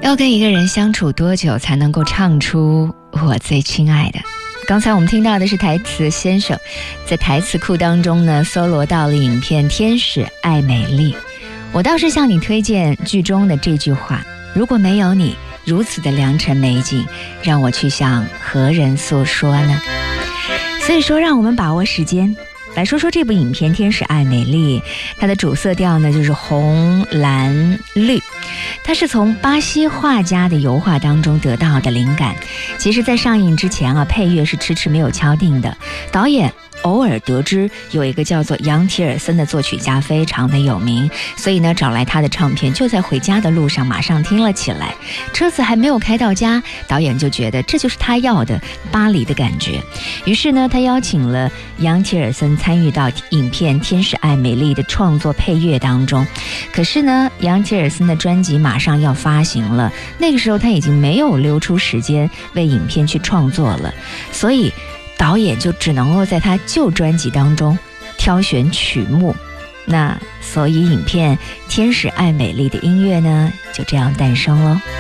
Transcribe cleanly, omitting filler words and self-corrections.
要跟一个人相处多久才能够唱出我最亲爱的？刚才我们听到的是台词先生在台词库当中呢搜罗到了影片《天使爱美丽》。我倒是向你推荐剧中的这句话：如果没有你，如此的良辰美景，让我去向何人诉说呢？所以说，让我们把握时间来说说这部影片《天使爱美丽》。它的主色调呢就是红蓝绿，它是从巴西画家的油画当中得到的灵感。其实在上映之前啊，配乐是迟迟没有敲定的。导演偶尔得知有一个叫做杨提尔森的作曲家非常的有名，所以呢找来他的唱片，就在回家的路上马上听了起来。车子还没有开到家，导演就觉得这就是他要的巴黎的感觉。于是呢他邀请了杨提尔森参与到影片《天使爱美丽》的创作配乐当中。可是呢杨提尔森的专辑马上要发行了，那个时候他已经没有留出时间为影片去创作了，所以导演就只能够在他旧专辑当中挑选曲目。那所以影片《天使爱美丽》的音乐呢就这样诞生了。